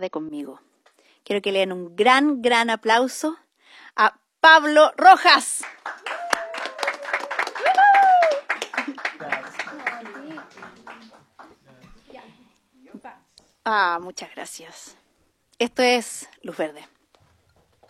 Verde conmigo. Quiero que le den un gran, gran aplauso a Pablo Rojas. Muchas gracias. Esto es Luz Verde.